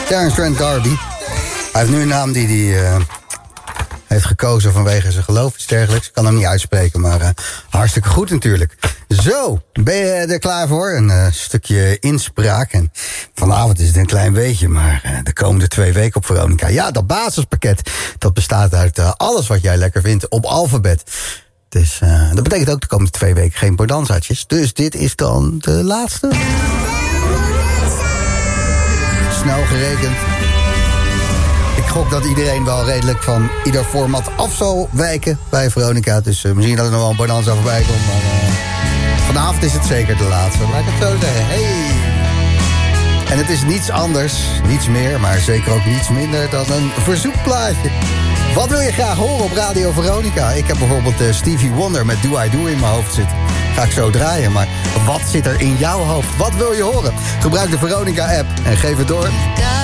Terence Trent D'Arby. Hij heeft nu een naam die hij heeft gekozen vanwege zijn geloof. Iets dergelijks. Ik kan hem niet uitspreken, maar hartstikke goed natuurlijk. Zo, ben je er klaar voor? Een stukje inspraak. En vanavond is het een klein beetje, maar de komende 2 weken op Veronica. Ja, dat basispakket, dat bestaat uit alles wat jij lekker vindt op alfabet. Dus dat betekent ook de komende 2 weken geen bordanzaatjes. Dus dit is dan de laatste. Snel gerekend. Ik gok dat iedereen wel redelijk van ieder format af zal wijken bij Veronica. Dus misschien dat er nog wel een bonanza voorbij komt. Maar vanavond is het zeker de laatste. Laat ik het zo zeggen. Hey! En het is niets anders, niets meer, maar zeker ook niets minder dan een verzoekplaatje. Wat wil je graag horen op Radio Veronica? Ik heb bijvoorbeeld Stevie Wonder met Do I Do in mijn hoofd zitten. Ga ik zo draaien, maar wat zit er in jouw hoofd? Wat wil je horen? Gebruik de Veronica-app en geef het door.